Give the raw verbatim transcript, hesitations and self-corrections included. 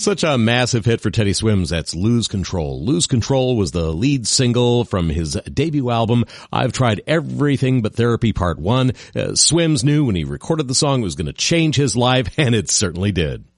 Such a massive hit for Teddy Swims, that's Lose Control. Lose Control was the lead single from his debut album, I've Tried Everything But Therapy Part one. Uh, Swims knew when he recorded the song it was going to change his life, and it certainly did.